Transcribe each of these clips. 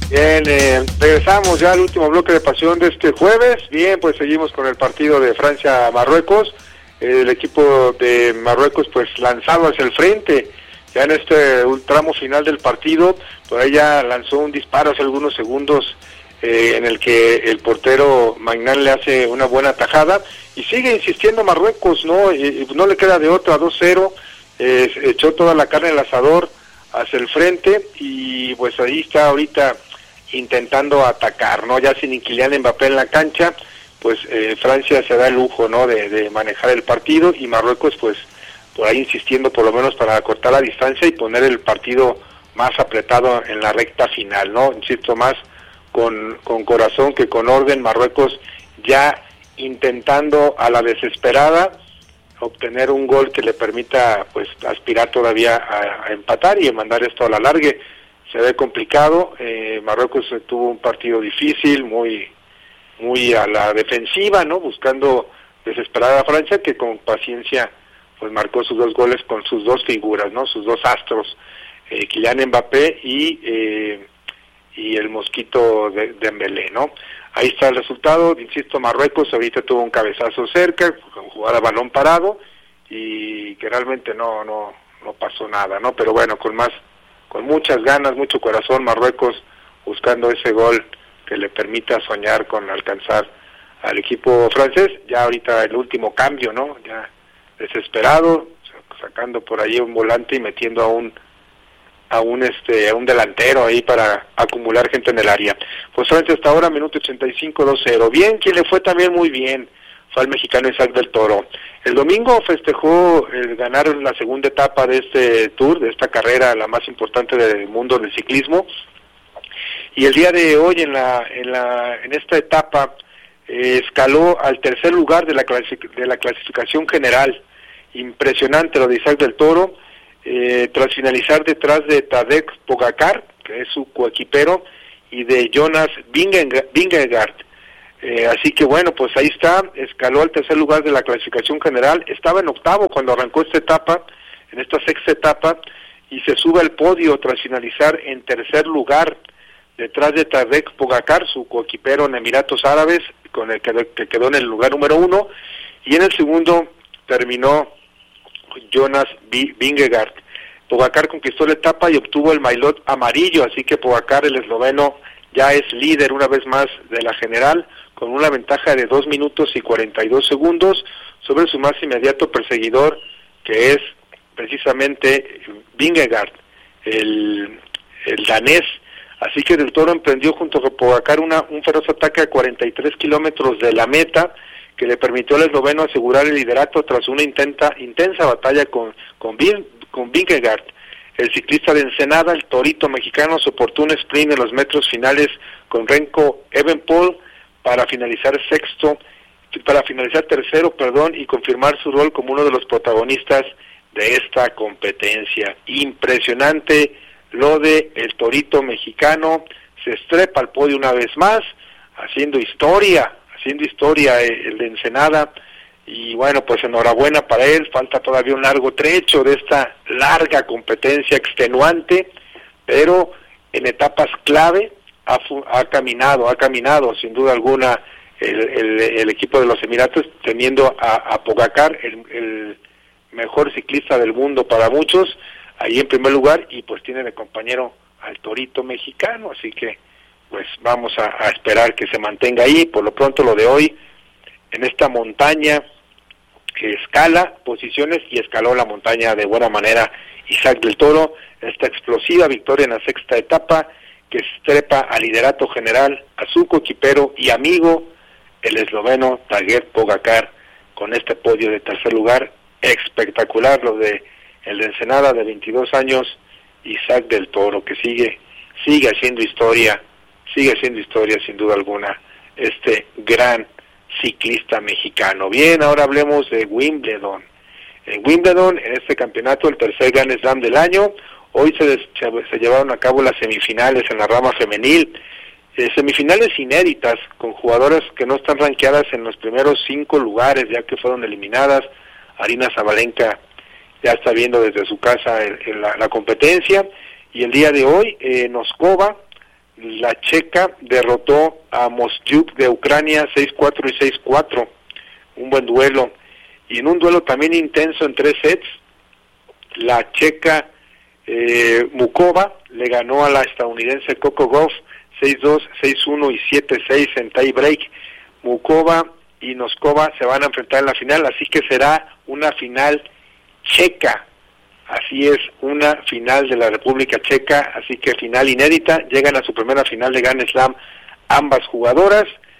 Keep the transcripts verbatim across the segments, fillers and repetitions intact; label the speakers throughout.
Speaker 1: Bien, eh, regresamos ya al último bloque de pasión de este jueves. Bien, pues seguimos con el partido de Francia-Marruecos. Eh, el equipo de Marruecos pues lanzado hacia el frente. Ya en este tramo final del partido, por ahí ya lanzó un disparo hace algunos segundos eh, en el que el portero Magnan le hace una buena tajada. Y sigue insistiendo Marruecos, ¿no? Y, no le queda de otra, dos cero. Eh, echó toda la carne al asador hacia el frente y pues ahí está ahorita intentando atacar, ¿no? Ya sin Kylian Mbappé en la cancha, pues eh, Francia se da el lujo, ¿no? De, de manejar el partido y Marruecos pues por ahí insistiendo por lo menos para acortar la distancia y poner el partido más apretado en la recta final, ¿no? Insisto, más con, con corazón que con orden. Marruecos ya intentando a la desesperada obtener un gol que le permita pues aspirar todavía a, a empatar y a mandar esto a la largue. Se ve complicado. eh, Marruecos tuvo un partido difícil, muy muy a la defensiva, ¿no? Buscando desesperada a Francia, que con paciencia pues marcó sus dos goles con sus dos figuras, ¿no? Sus dos astros, eh, Kylian Mbappé y eh, y el mosquito de Dembélé, ¿no? Ahí está el resultado. Insisto, Marruecos ahorita tuvo un cabezazo cerca, con jugada a balón parado, y que realmente no no no pasó nada, ¿no? Pero bueno, con más, con muchas ganas, mucho corazón, Marruecos buscando ese gol que le permita soñar con alcanzar al equipo francés. Ya ahorita el último cambio, ¿no? Ya desesperado, sacando por ahí un volante y metiendo a un a un este a un delantero ahí para acumular gente en el área. Pues Francia hasta ahora, minuto ochenta y cinco, dos cero. Bien, quien le fue también muy bien fue al mexicano Isaac del Toro. El domingo festejó el ganar la segunda etapa de este Tour, de esta carrera, la más importante del mundo del ciclismo. Y el día de hoy en la en la en esta etapa eh, escaló al tercer lugar de la clasic- de la clasificación general. Impresionante lo de Isaac del Toro. Eh, tras finalizar detrás de Tadej Pogacar, que es su coequipero, y de Jonas Vingegaard. Eh, así que bueno, pues ahí está, escaló al tercer lugar de la clasificación general, estaba en octavo cuando arrancó esta etapa, en esta sexta etapa, y se sube al podio tras finalizar en tercer lugar, detrás de Tadej Pogacar, su coequipero en Emiratos Árabes, con el que, que quedó en el lugar número uno, y en el segundo terminó Jonas Vingegaard. Pogacar conquistó la etapa y obtuvo el maillot amarillo, así que Pogacar, el esloveno, ya es líder una vez más de la general, con una ventaja de dos minutos y cuarenta y dos segundos sobre su más inmediato perseguidor, que es precisamente Vingegaard, el, el danés. Así que Del Toro emprendió junto con Pogacar una, un feroz ataque a cuarenta y tres kilómetros de la meta, que le permitió al esloveno asegurar el liderato tras una intenta, intensa batalla con, con, Vin, con Vingegaard. El ciclista de Ensenada, el torito mexicano, soportó un sprint en los metros finales con Remco Evenepoel para finalizar sexto, para finalizar tercero, perdón, y confirmar su rol como uno de los protagonistas de esta competencia. Impresionante lo de el torito mexicano, se estrepa al podio una vez más, haciendo historia, haciendo historia el de Ensenada, y bueno, pues enhorabuena para él. Falta todavía un largo trecho de esta larga competencia extenuante, pero en etapas clave ha, ha caminado, ha caminado sin duda alguna el, el, el equipo de los Emiratos, teniendo a, a Pogacar, el, el mejor ciclista del mundo para muchos, ahí en primer lugar, y pues tiene de compañero al torito mexicano, así que pues vamos a, a esperar que se mantenga ahí. Por lo pronto lo de hoy, en esta montaña que escala posiciones, y escaló la montaña de buena manera Isaac del Toro, esta explosiva victoria en la sexta etapa, que estrepa al liderato general a su coequipero y amigo, el esloveno Tadej Pogacar, con este podio de tercer lugar. Espectacular lo de el de Ensenada, de veintidós años, Isaac del Toro, que sigue sigue haciendo historia, sigue haciendo historia sin duda alguna, este gran ciclista mexicano. Bien, ahora hablemos de Wimbledon. En Wimbledon, en este campeonato, el tercer Grand Slam del año, hoy se, des, se llevaron a cabo las semifinales en la rama femenil, eh, semifinales inéditas, con jugadoras que no están rankeadas en los primeros cinco lugares, ya que fueron eliminadas. Aryna Sabalenka ya está viendo desde su casa el, el, la, la competencia, y el día de hoy, eh, Noskova, La checa derrotó a Mostyuk de Ucrania seis cuatro y seis cuatro, un buen duelo. Y en un duelo también intenso en tres sets, la checa eh, Mukova le ganó a la estadounidense Coco Gauff seis dos, seis uno y siete seis en tie break. Mukova y Noskova se van a enfrentar en la final, así que será una final checa. Así es, una final de la República Checa, así que final inédita. Llegan a su primera final de Grand Slam ambas jugadoras,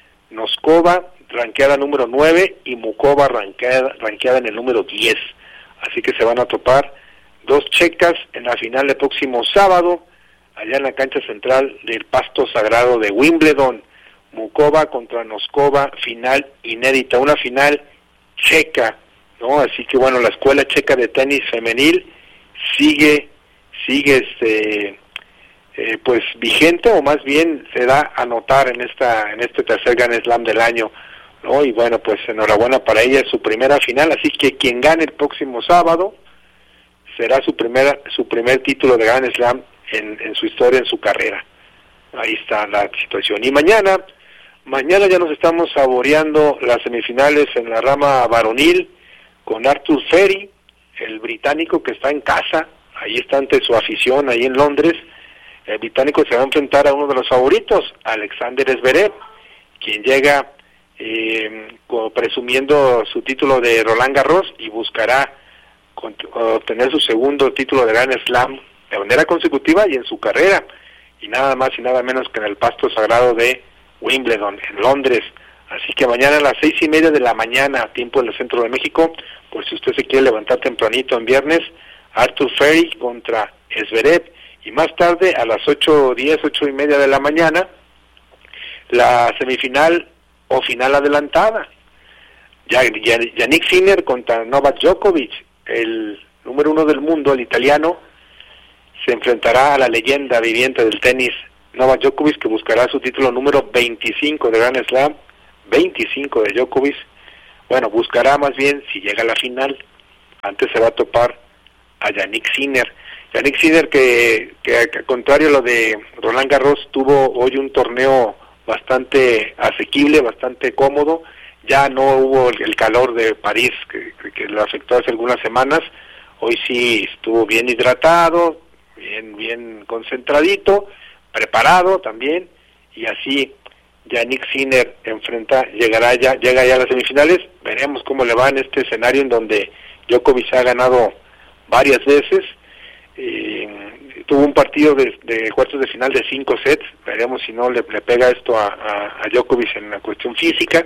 Speaker 1: Noskova ranqueada número nueve y Mukova ranqueada, ranqueada en el número diez. Así que se van a topar dos checas en la final del próximo sábado, allá en la cancha central del Pasto Sagrado de Wimbledon. Mukova contra Noskova, final inédita, una final checa, ¿no? Así que bueno, la escuela checa de tenis femenil sigue, sigue este, eh, pues vigente, o más bien se da a notar en esta, en este tercer Grand Slam del año, ¿no? Y bueno, pues enhorabuena para ella, es su primera final, así que quien gane el próximo sábado será su primera, su primer título de Grand Slam en, en su historia, en su carrera. Ahí está la situación. Y mañana, mañana ya nos estamos saboreando las semifinales en la rama varonil, con Arthur Ferry, el británico que está en casa, ahí está ante su afición, ahí en Londres. El británico se va a enfrentar a uno de los favoritos, Alexander Zverev, quien llega eh, presumiendo su título de Roland Garros y buscará obtener su segundo título de Grand Slam de manera consecutiva y en su carrera, y nada más y nada menos que en el Pasto Sagrado de Wimbledon, en Londres. Así que mañana a las seis y media de la mañana, tiempo del centro de México, pues si usted se quiere levantar tempranito en viernes, Arthur Ferry contra Zverev, y más tarde a las ocho diez, ocho y media de la mañana, la semifinal o final adelantada, Jannik Sinner contra Novak Djokovic, el número uno del mundo, el italiano, se enfrentará a la leyenda viviente del tenis, Novak Djokovic, que buscará su título número veinticinco de Grand Slam, veinticinco de Djokovic. Bueno, buscará más bien si llega a la final. Antes se va a topar a Jannik Sinner. Jannik Sinner que, que, que contrario a lo de Roland Garros, tuvo hoy un torneo bastante asequible, bastante cómodo. Ya no hubo el, el calor de París que, que, que lo afectó hace algunas semanas. Hoy sí estuvo bien hidratado, bien, bien concentradito, preparado también, y así Jannik Sinner enfrenta, llegará ya, llega ya a las semifinales. Veremos cómo le va en este escenario en donde Djokovic ha ganado varias veces. Eh, tuvo un partido de, de cuartos de final de cinco sets. Veremos si no le, le pega esto a, a, a Djokovic en la cuestión física.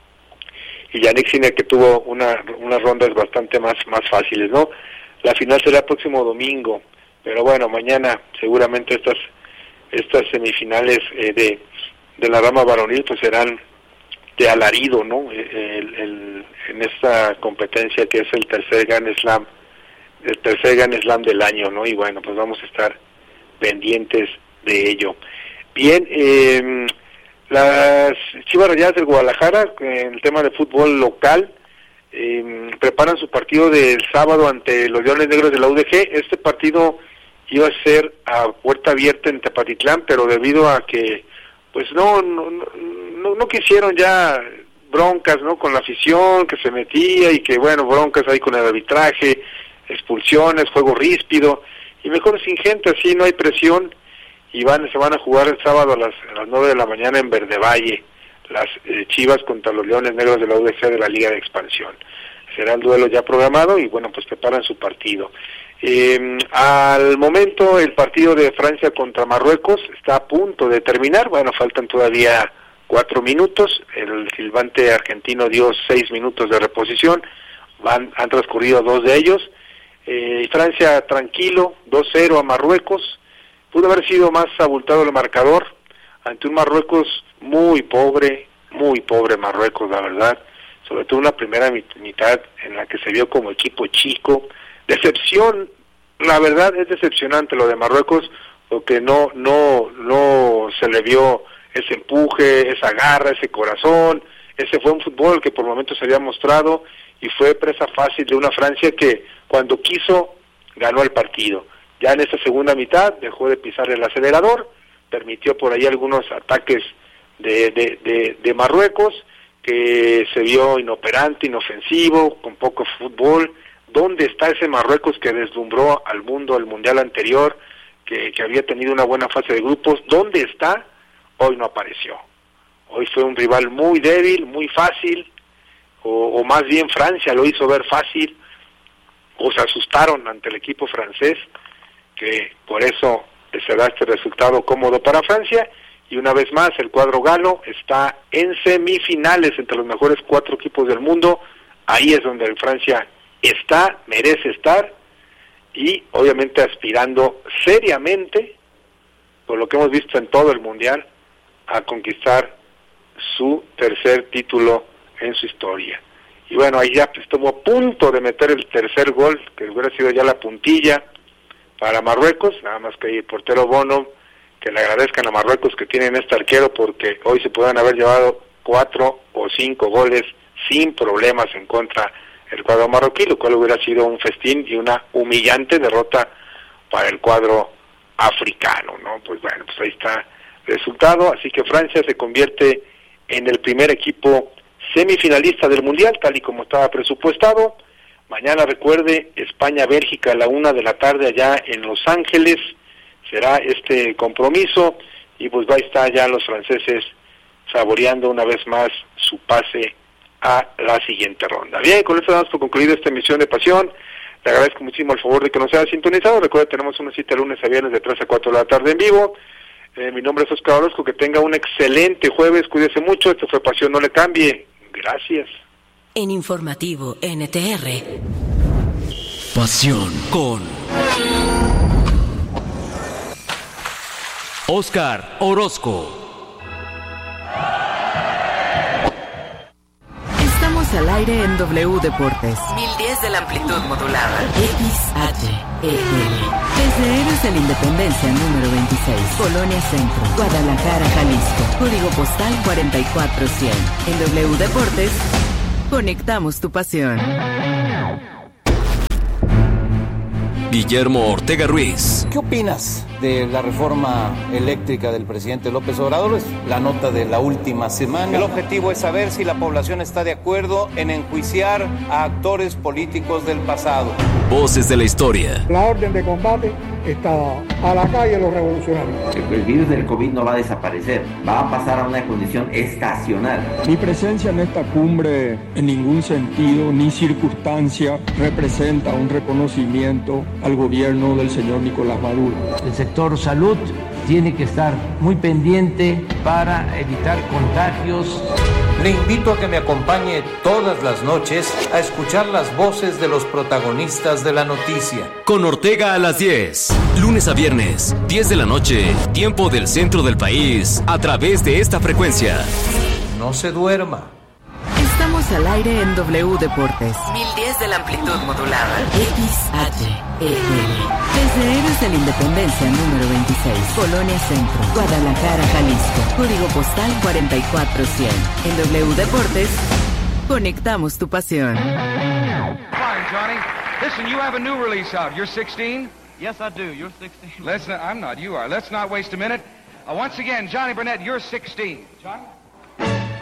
Speaker 1: Y Jannik Sinner, que tuvo una unas rondas bastante más más fáciles, ¿no? La final será el próximo domingo, pero bueno, mañana seguramente estas estas semifinales eh, de de la rama varonil pues serán de alarido, ¿no? El, el, en esta competencia que es el tercer Grand Slam, el tercer Grand Slam del año, ¿no? Y bueno, pues vamos a estar pendientes de ello. Bien, eh, las Chivas Rayadas del Guadalajara, en el tema de fútbol local, eh, preparan su partido del sábado ante los Leones Negros de la U D G. Este partido iba a ser a puerta abierta en Tepatitlán, pero debido a que pues no no, no no quisieron ya broncas, ¿no? Con la afición que se metía y que bueno, broncas ahí con el arbitraje, expulsiones, juego ríspido, y mejor sin gente, así no hay presión, y van se van a jugar el sábado a las a las nueve de la mañana en Verde Valle, las eh, Chivas contra los Leones Negros de la U D G de la Liga de Expansión. Será el duelo ya programado y bueno, pues preparan su partido. Eh, al momento el partido de Francia contra Marruecos está a punto de terminar. Bueno, faltan todavía cuatro minutos. El silbante argentino dio seis minutos de reposición. Van, han transcurrido dos de ellos. Eh, Francia tranquilo, dos cero a Marruecos. Pudo haber sido más abultado el marcador ante un Marruecos muy pobre, muy pobre Marruecos, la verdad. Sobre todo una primera mitad en la que se vio como equipo chico. Decepción, la verdad es decepcionante lo de Marruecos, porque no no no se le vio ese empuje, esa garra, ese corazón. Ese fue un fútbol que por momentos se había mostrado y fue presa fácil de una Francia que cuando quiso ganó el partido. Ya en esta segunda mitad dejó de pisar el acelerador, permitió por ahí algunos ataques de, de, de, de Marruecos, que se vio inoperante, inofensivo, con poco fútbol. ¿Dónde está ese Marruecos que deslumbró al mundo el mundial anterior, que, que había tenido una buena fase de grupos? ¿Dónde está? Hoy no apareció. Hoy fue un rival muy débil, muy fácil, o, o más bien Francia lo hizo ver fácil, o se asustaron ante el equipo francés, que por eso se da este resultado cómodo para Francia. Y una vez más el cuadro galo está en semifinales entre los mejores cuatro equipos del mundo. Ahí es donde Francia está, merece estar, y obviamente aspirando seriamente, por lo que hemos visto en todo el mundial, a conquistar su tercer título en su historia. Y bueno, ahí ya estuvo a punto de meter el tercer gol, que hubiera sido ya la puntilla para Marruecos, nada más que ahí el portero Bono, que le agradezcan a Marruecos que tienen este arquero, porque hoy se pueden haber llevado cuatro o cinco goles sin problemas en contra del cuadro marroquí, lo cual hubiera sido un festín y una humillante derrota para el cuadro africano, ¿no? Pues bueno, pues ahí está el resultado. Así que Francia se convierte en el primer equipo semifinalista del mundial, tal y como estaba presupuestado. Mañana, recuerde, España-Bélgica a la una de la tarde allá en Los Ángeles será este compromiso, y pues va a estar ya los franceses saboreando una vez más su pase a la siguiente ronda. Bien, con esto damos por concluida esta emisión de Pasión. Le agradezco muchísimo el favor de que nos haya sintonizado. Recuerda, tenemos una cita lunes a viernes de tres a cuatro de la tarde en vivo. Eh, mi nombre es Oscar Orozco, que tenga un excelente jueves, cuídese mucho. Esto fue Pasión, no le cambie. Gracias.
Speaker 2: En Informativo N T R.
Speaker 3: Pasión con Oscar Orozco.
Speaker 2: Estamos al aire en W Deportes. mil diez de la amplitud modulada. X H E L. Desde Héroes de la Independencia número veintiséis. Colonia Centro. Guadalajara, Jalisco. Código postal cuarenta y cuatro cien. En W Deportes, conectamos tu pasión.
Speaker 3: Guillermo Ortega Ruiz.
Speaker 4: ¿Qué opinas de la reforma eléctrica del presidente López Obrador? Es la nota de la última semana. El objetivo es saber si la población está de acuerdo en enjuiciar a actores políticos del pasado.
Speaker 3: Voces de la historia.
Speaker 5: La orden de combate está a la calle los revolucionarios.
Speaker 6: El virus del COVID no va a desaparecer, va a pasar a una condición estacional.
Speaker 7: Mi presencia en esta cumbre en ningún sentido ni circunstancia representa un reconocimiento al gobierno del señor Nicolás Maduro.
Speaker 8: El sector salud tiene que estar muy pendiente para evitar contagios.
Speaker 9: Le invito a que me acompañe todas las noches a escuchar las voces de los protagonistas de la noticia.
Speaker 3: Con Ortega a las diez, lunes a viernes, diez de la noche, tiempo del centro del país, a través de esta frecuencia.
Speaker 9: No se duerma.
Speaker 2: Estamos al aire en W Deportes. mil diez de la amplitud modulada. X H E L. Desde Héroes de la Independencia número veintiséis. Colonia Centro. Guadalajara, Jalisco. Código postal cuarenta y cuatro cien. En W Deportes, conectamos tu pasión.
Speaker 10: Fine, Johnny. Listen, you have a new release out. You're sixteen?
Speaker 11: Yes, I do. You're sixteen.
Speaker 10: Let's not, I'm not. You are. Let's not waste a minute. Uh, once again, Johnny Burnett, you're sixteen. Johnny?